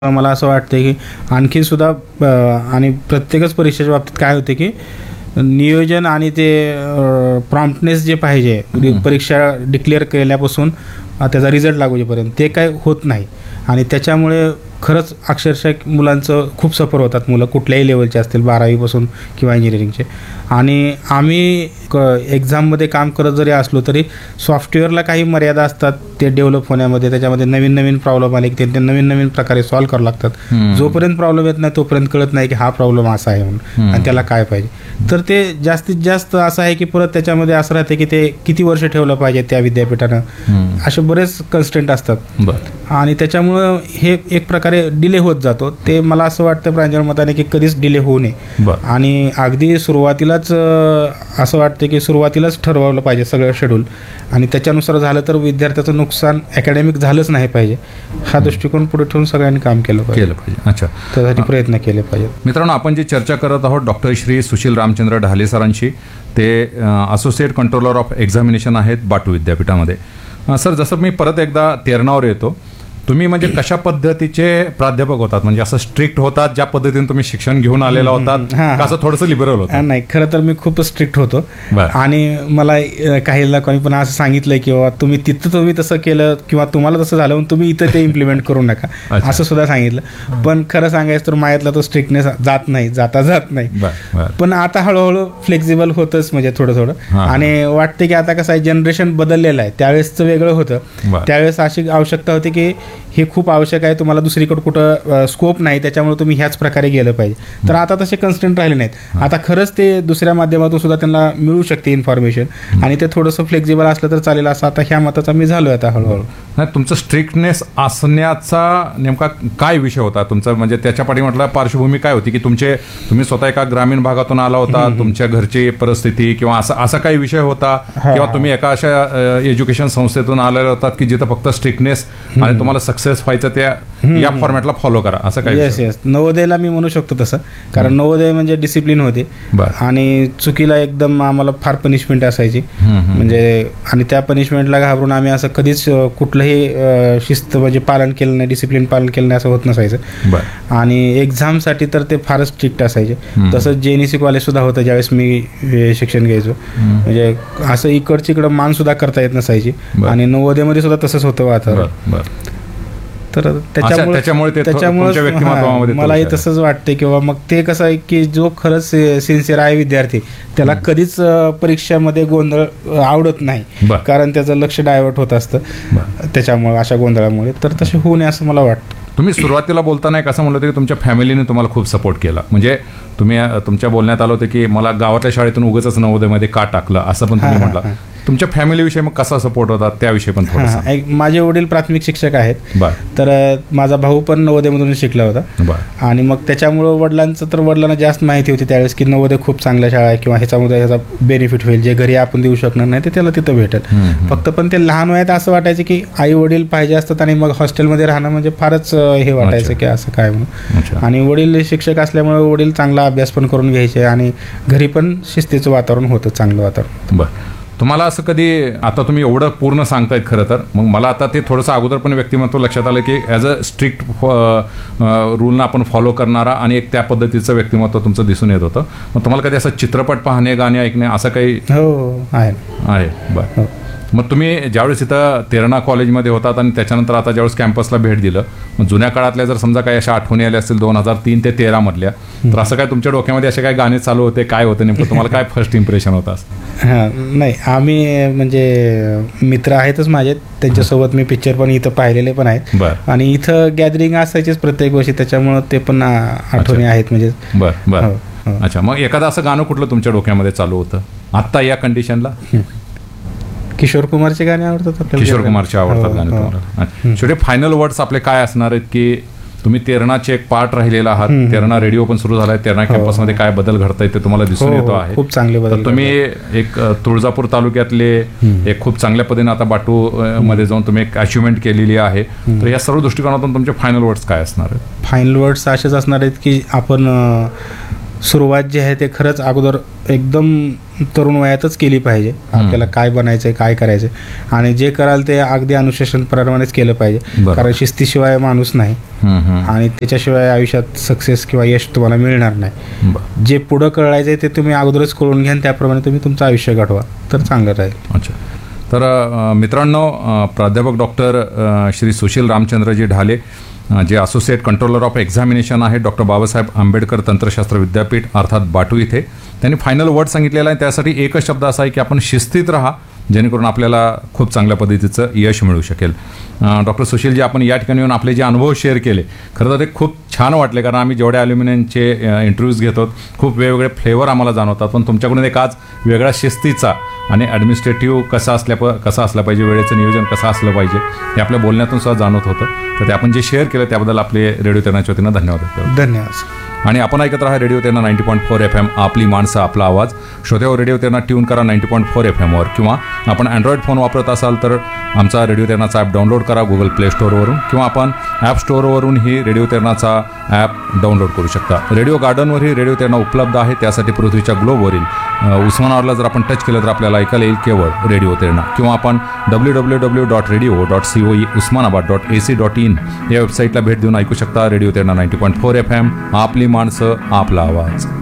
मला असं वाटतं की आणखी सुद्धा आणि प्रत्येकच परीक्षेच्या बाबतीत काय होते की नियोजन आणि ते प्रॉम्प्टनेस जे पाहिजे परीक्षा डिक्लेअर केल्यापासून त्याचा रिझल्ट लागूपर्यंत ते काय होत नाही आणि त्याच्यामुळे खरंच अक्षरशः मुलांचं खूप सफर होतात. मुलं कुठल्याही लेवलचे असतील 12वीपासून किंवा इंजिनिअरिंगचे. आणि आम्ही एक्झाममध्ये काम करत जरी असलो तरी सॉफ्टवेअरला काही मर्यादा असतात ते डेव्हलप होण्यामध्ये. त्याच्यामध्ये नवीन नवीन प्रॉब्लेम आले की ते नवीन नवीन प्रकारे सॉल्व्ह करावं लागतात. जोपर्यंत प्रॉब्लेम येत नाही तोपर्यंत कळत नाही की हा प्रॉब्लेम असा आहे म्हणून आणि त्याला काय पाहिजे. तर ते जास्तीत जास्त असं आहे की परत त्याच्यामध्ये असं राहते की ते किती वर्ष ठेवलं पाहिजे त्या विद्यापीठानं. असे बरेच कन्स्टेंट असतात आणि त्याच्यामुळं हे एक प्रकारे डिले होत जातो. ते मला असं वाटतं प्रांजळ मताने की कधीच डिले होऊ नये आणि अगदी सुरुवातीलाच असं वाटतं की सुरुवातीलाच ठरवलं पाहिजे सगळं शेड्यूल आणि त्याच्यानुसार झालं तर विद्यार्थ्याचं नुकसान अकॅडमिक झालंच नाही पाहिजे. हा दृष्टिकोन पुढे ठेवून सगळ्यांनी काम केलं पाहिजे. अच्छा, त्यासाठी प्रयत्न केले पाहिजेत. मित्रांनो, आपण जी चर्चा करत आहोत डॉक्टर श्री सुशील रामचंद्र ढाले सरांशी. ते असोसिएट कंट्रोलर ऑफ एक्झामिनेशन आहेत बाटू विद्यापीठामध्ये. सर, जसं मी परत एकदा तेरणावर येतो, तुम्ही म्हणजे कशा पद्धतीचे प्राध्यापक होतात? म्हणजे असं स्ट्रिक्ट होतात ज्या पद्धतीने तुम्ही शिक्षण घेऊन आलेला होतात, असं थोडंसं लिबरल होतं? नाही, खरं तर मी खूप स्ट्रिक्ट होतो आणि मला काही लोकांनी पण असं सांगितलंय की बाबा तुम्ही तसं केलं किंवा तुम्हाला तसं झालं तुम्ही इथं ते इम्प्लिमेंट करू नका असं सुद्धा सांगितलं. पण खरं सांगायचं तर माझ्यातला तो स्ट्रिक्टनेस जात नाही. पण आता हळूहळू फ्लेक्झिबल होतच म्हणजे थोडं आणि वाटते की आता कसं आहे जनरेशन बदललेलं आहे. त्यावेळेसचं वेगळं होतं. त्यावेळेस अशी आवश्यकता होती की हे खूप आवश्यक आहे, तुम्हाला दुसरीकडे कुठं स्कोप नाही, त्याच्यामुळे तुम्ही ह्याच प्रकारे गेलं पाहिजे. तर आता तसे कन्स्टंट राहिले नाहीत. आता खरंच ते दुसऱ्या माध्यमातून सुद्धा त्यांना मिळू शकते इन्फॉर्मेशन आणि ते थोडंसं फ्लेक्झिबल असलं तर चालेल असं आता ह्या मताचा मी झालो आता हळूहळू. नाही, तुमचं स्ट्रिक्टनेस असण्याचा नेमका काय विषय होता तुमचा? म्हणजे त्याच्या पाठीमागची पार्श्वभूमी काय होती की तुम्ही स्वतः एका ग्रामीण भागातून आला होता, तुमच्या घरची परिस्थिती किंवा असा काही विषय होता किंवा तुम्ही एका अशा एज्युकेशन संस्थेतून आलेला होतात की जिथं फक्त स्ट्रिक्टनेस आणि तुम्हाला सक्सेस व्हायचं त्या या फॉर्मॅटला फॉलो करा असं काही? येस, नवोदयला मी म्हणू शकतो तसं. कारण नवोदय म्हणजे डिसिप्लिन होते आणि चुकीला एकदम आम्हाला फार पनिशमेंट असायची म्हणजे आणि त्या पनिशमेंटला घाबरून आम्ही असं कधीच कुठलंही शिस्त म्हणजे पालन केलं नाही, डिसिप्लिन पालन केलं नाही असं होत नसायचं. आणि एक्झामसाठी तर ते फारच स्ट्रिक्ट असायचे. तसंच JNEC कॉलेज सुद्धा होतं ज्यावेळेस मी शिक्षण घ्यायचो. म्हणजे असं इकडं मान सुद्धा करता येत नसायची आणि नवोदयमध्ये सुद्धा तसंच होतं वातावरण. तर त्याच्यामुळे मलाही तसंच वाटते किंवा मग ते कसं आहे की जो खरंच सिन्सिअर आहे विद्यार्थी त्याला कधीच परीक्षेमध्ये गोंधळ आवडत नाही, कारण त्याचं लक्ष डायव्हर्ट होत असतं त्याच्यामुळे अशा गोंधळामुळे. तर तसे होऊ नये असं मला वाटतं. तुम्ही सुरुवातीला बोलताना एक असं म्हणलं होतं की तुमच्या फॅमिलीने तुम्हाला खूप सपोर्ट केला. म्हणजे तुम्ही तुमच्या बोलण्यात आलं होतं की मला गावातल्या शाळेतून उगाचच नवोदयमध्ये का टाकलं असं पण तुम्ही म्हटलं. तुमच्या फॅमिलीविषयी मग कसा सपोर्ट होता त्याविषयी पण थोडं? माझे वडील प्राथमिक शिक्षक आहेत. तर माझा भाऊ पण नवोदयमधून शिकला होता आणि मग त्याच्यामुळं वडिलांना जास्त माहिती होती त्यावेळेस की नवोदय खूप चांगल्या शाळा आहे किंवा ह्याचा बेनिफिट होईल, जे घरी आपण देऊ शकणार नाही ते त्याला तिथं भेटेल. फक्त पण ते लहान वयात असं वाटायचं की आई वडील पाहिजे असतात आणि मग हॉस्टेलमध्ये राहणं म्हणजे फारच हे वाटायचं की असं काय म्हणून. आणि वडील शिक्षक असल्यामुळे वडील चांगला अभ्यास पण करून घ्यायचे आणि घरी पण शिस्तीचं वातावरण होतं, चांगलं वातावरण. तुम्हाला असं कधी, आता तुम्ही एवढं पूर्ण सांगतायत खरं तर, मग मला आता ते थोडंसं अगोदर पण व्यक्तिमत्व लक्षात आलं की ॲज अ स्ट्रिक्ट रूलनं आपण फॉलो करणारा आणि एक त्या पद्धतीचं व्यक्तिमत्व तुमचं दिसून येत होतं. मग तुम्हाला कधी असं चित्रपट पाहणे, गाणे ऐकणे असं काही? हो, आहे. बरं. मग तुम्ही ज्यावेळेस इथं तेरणा कॉलेजमध्ये होतात आणि त्याच्यानंतर आता ज्यावेळेस कॅम्पसला भेट दिलं, मग जुन्या काळातल्या जर समजा काही अशा आठवणी आल्या असतील 2003 ते 2013 मधल्या, तर असं काय तुमच्या डोक्यामध्ये असे काय गाणे चालू होते? काय होतं नेमकं? तुम्हाला काय फर्स्ट इम्प्रेशन होतं? नाही, आम्ही म्हणजे मित्र आहेतच माझे, त्यांच्यासोबत मी पिक्चर पण इथं पाहिलेले पण आहेत आणि इथं गॅदरिंग असायचीच प्रत्येक वर्षी, त्याच्यामुळे ते पण आठवणी आहेत म्हणजे. बरं. अच्छा, मग एखादं असं गाणं कुठलं तुमच्या डोक्यामध्ये चालू होतं आत्ता या कंडिशनला? किशोर कुमारचे गाणे आवडतात. किशोर कुमारचे आवडतात गाणे तुम्हाला? शेवटी फायनल वर्ड्स आपले काय असणार आहेत की तुम्ही तेरणाचे एक पार्ट राहिलेला आहात, तेरणा रेडिओ पण सुरू झालाय, तेरणा कॅम्पसमध्ये काय बदल घडताय ते तुम्हाला दिसून येतो आहे. खूप चांगले बदल. तुम्ही एक तुळजापूर तालुक्यातले एक खूप चांगल्या पद्धतीने आता बाटू मध्ये जाऊन तुम्ही एक अचिव्हमेंट केलेली आहे. तर या सर्व दृष्टिकोनातून तुमचे फायनल वर्ड्स काय असणार आहेत? फायनल वर्ड्स असेच असणार आहेत की आपण सुरुवात जी आहे ते खरंच अगोदर एकदम तरुण वयातच केली पाहिजे. आपल्याला काय बनायचं आहे, काय करायचं आहे, आणि जे कराल ते अगदी अनुशासनप्रमाणेच केलं पाहिजे. बरोबर. कारण शिस्तीशिवाय माणूस नाही आणि त्याच्याशिवाय आयुष्यात सक्सेस किंवा यश तुम्हाला मिळणार नाही. जे पुढं कळायचं आहे ते तुम्ही अगोदरच कळून घ्या आणि त्याप्रमाणे तुम्ही तुमचं आयुष्य घडवा तर चांगलं राहील. अच्छा. तर मित्रांनो, प्राध्यापक डॉक्टर श्री सुशील रामचंद्रजी ढाले, जे असोसिएट कंट्रोलर ऑफ एक्झामिनेशन आहे डॉक्टर बाबासाहेब आंबेडकर तंत्रशास्त्र विद्यापीठ अर्थात बाटू इथे, त्यांनी फायनल वर्ड सांगितलेला आहे. त्यासाठी एकच शब्द असा आहे की आपण शिस्तीत राहा, जेणेकरून आपल्याला खूप चांगल्या पद्धतीचं यश मिळू शकेल. डॉक्टर सुशीलजी, आपण या ठिकाणी येऊन आपले जे अनुभव शेअर केले, खरं तर ते खूप छान वाटले. कारण आम्ही जेवढ्या ॲल्युमिनियमचे इंटरव्ह्यूज घेतो खूप वेगवेगळे फ्लेवर आम्हाला जाणवतात, पण तुमच्याकडून एक आज वेगळा शिस्तीचा आणि ॲडमिनिस्ट्रेटिव्ह कसा असला पाहिजे, वेळेचं नियोजन कसं असलं पाहिजे, हे आपल्या बोलण्यातून सुद्धा जाणवत होतं. तर ते आपण जे शेअर केलं त्याबद्दल आपले रेडिओ तेरणाच्या वतीनं धन्यवाद. धन्यवाद. आणि आपण ऐकत राहा रेडिओ तेरणा 90.4 FM, आपली माणसं आपला आवाज. श्रोत्यावर रेडिओ तेरणा ट्यून करा 90.4 FM वर, किंवा आपण अँड्रॉइड फोन वापरत असाल तर आमचा रेडिओ तेरणाचा ॲप डाउनलोड करा गुगल प्ले स्टोअरवरून, किंवा आपण ॲप स्टोअरवरूनही रेडिओ तेरणाचा ॲप डाउनलोड करू शकता. रेडिओ गार्डनवरही रेडिओ तेरणा उपलब्ध आहे. त्यासाठी पृथ्वीच्या ग्लोबवरील उस्मानाबादला जर आपण टच केलं तर आपल्याला ऐकायला येईल केवळ रेडिओ तेरणा. किंवा आपण www.radio.coe.usmanabad.ac.in या वेबसाईटला भेट देऊन ऐकू शकता रेडिओ तेरणा 90.4 FM, आपली माणसं आपला आवाज.